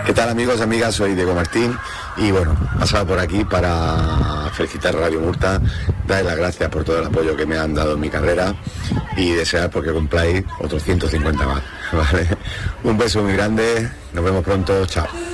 ¿Qué tal, amigos, amigas? Soy Diego Martín y bueno, pasaba por aquí para felicitar a Radio Murta, darles las gracias por todo el apoyo que me han dado en mi carrera y desear porque cumpláis otros 150 más, ¿vale? Un beso muy grande, nos vemos pronto, chao.